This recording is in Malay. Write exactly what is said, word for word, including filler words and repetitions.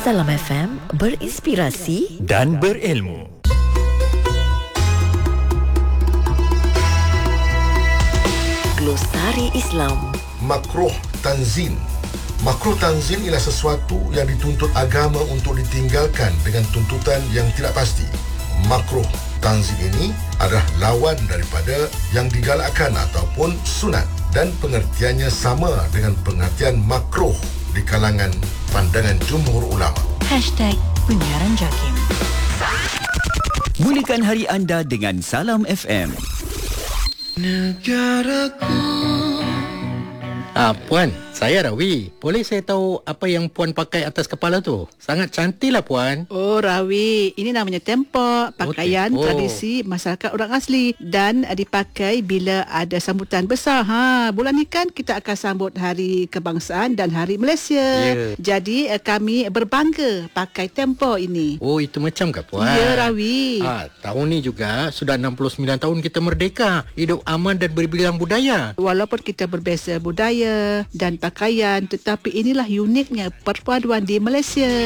Salam F M, berinspirasi dan berilmu. Glosari Islam. Makruh tanzin. Makruh tanzin ialah sesuatu yang dituntut agama untuk ditinggalkan dengan tuntutan yang tidak pasti. Makruh tanzin ini adalah lawan daripada yang digalakkan ataupun sunat, dan pengertiannya sama dengan pengertian makruh di kalangan pandangan jumhur ulama. Hashtag Penyiaran Jakim. Mulakan hari anda dengan Salam F M. Negaraku. Ah, Puan, saya Rawi. Boleh saya tahu apa yang Puan pakai atas kepala tu? Sangat cantiklah, Puan. Oh, Rawi. Ini namanya tempok. Pakaian Oh, tempo. tradisi masyarakat orang asli. Dan uh, dipakai bila ada sambutan besar. Ha, bulan ni kan kita akan sambut Hari Kebangsaan dan Hari Malaysia. Ya. Jadi uh, kami berbangga pakai tempok ini. Oh, itu macam ke, Puan? Ya, Rawi. Ah, tahun ni juga sudah enam puluh sembilan tahun kita merdeka. Hidup aman dan berbilang budaya. Walaupun kita berbeza budaya dan pakaian, tetapi inilah uniknya perpaduan di Malaysia.